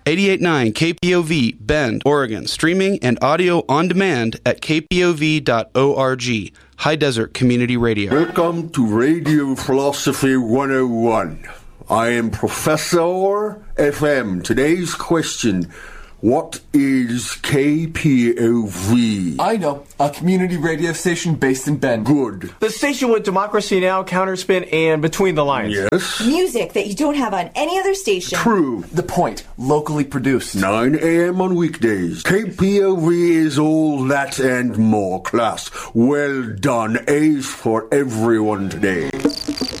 88.9 KPOV, Bend, Oregon. Streaming and audio on demand at kpov.org. High Desert Community Radio. Welcome to Radio Philosophy 101. I am Professor FM. Today's question: what is KPOV? I know, a community radio station based in Bend. Good. The station with Democracy Now!, Counterspin, and Between the Lines. Yes. Music that you don't have on any other station. True. The Point, locally produced. 9 a.m. on weekdays. KPOV is all that and more. Class, well done. A's for everyone today.